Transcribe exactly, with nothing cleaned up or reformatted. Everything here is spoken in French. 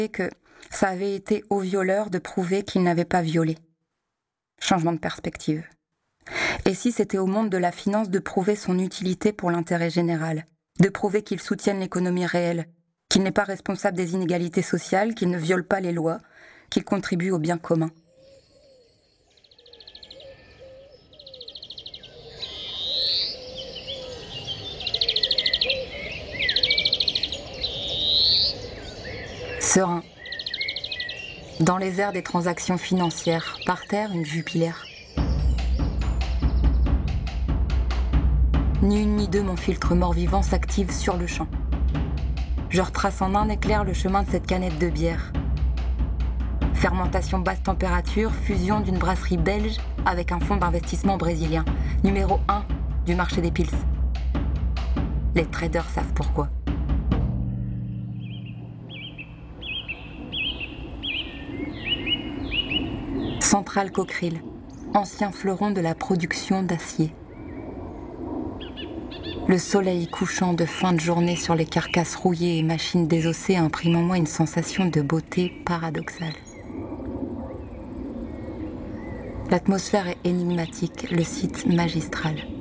que ça avait été au violeur de prouver qu'il n'avait pas violé. Changement de perspective. Et si c'était au monde de la finance de prouver son utilité pour l'intérêt général, de prouver qu'il soutienne l'économie réelle, qu'il n'est pas responsable des inégalités sociales, qu'il ne viole pas les lois, qu'il contribue au bien commun. Serein. Dans les airs des transactions financières, par terre une Jupiler. Ni une ni deux, mon filtre mort-vivant s'active sur le champ. Je retrace en un éclair le chemin de cette canette de bière. Fermentation basse température, fusion d'une brasserie belge avec un fonds d'investissement brésilien. Numéro un du marché des pils. Les traders savent pourquoi. Centrale Cockerill, ancien fleuron de la production d'acier. Le soleil couchant de fin de journée sur les carcasses rouillées et machines désossées imprime en moi une sensation de beauté paradoxale. L'atmosphère est énigmatique, le site magistral.